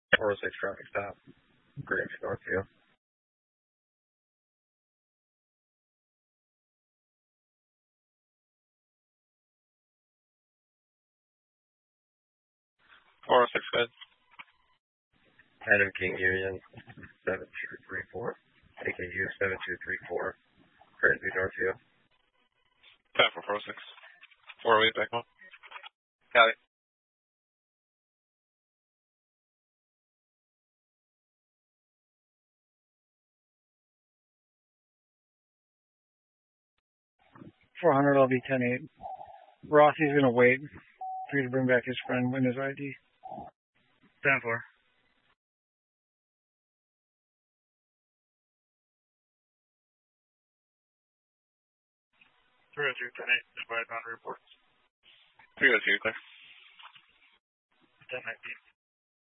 406 traffic stop. Greenwich Northview. 406 good. Adam King Union 7234. AKU 7234. Greenwich Northview. 406. 408 back home. Got it. $400, I'll be 10-8. Rossi's going to wait for you to bring back his friend and his ID. 10-4. Three 10-8. Advise on reports. 302, clear. 10-19.